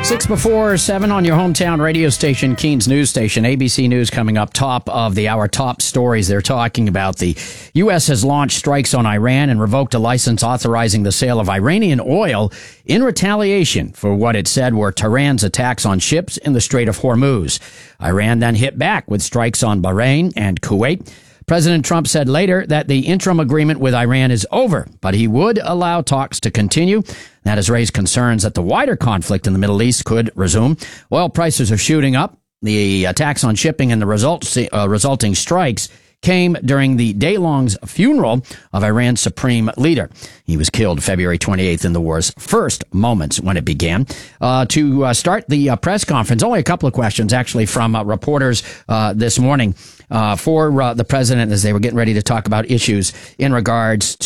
6:07 on your hometown radio station, Keens News Station. ABC News coming up top of the hour. Top stories they're talking about. The U.S. has launched strikes on Iran and revoked a license authorizing the sale of Iranian oil in retaliation for what it said were Tehran's attacks on ships in the Strait of Hormuz. Iran then hit back with strikes on Bahrain and Kuwait. President Trump said later that the interim agreement with Iran is over, but he would allow talks to continue. That has raised concerns that the wider conflict in the Middle East could resume. Oil prices are shooting up. The attacks on shipping and the resulting strikes came during the day-long funeral of Iran's supreme leader. He was killed February 28th in the war's first moments when it began. To start the press conference, only a couple of questions actually from reporters this morning for the president as they were getting ready to talk about issues in regards